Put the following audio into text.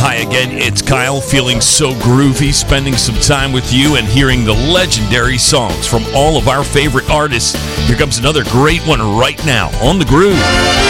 Hi again, it's Kyle, feeling so groovy, spending some time with you and hearing the legendary songs from all of our favorite artists. Here comes another great one right now on The Groove.